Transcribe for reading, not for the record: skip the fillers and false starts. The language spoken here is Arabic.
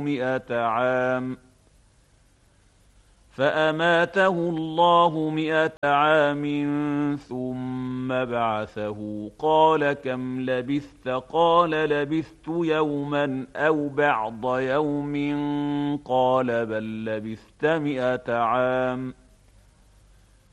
100 عام فأماته الله 100 عام ثم بعثه قال كم لبثت قال لبثت يوما أو بعض يوم قال بل لبثت 100 عام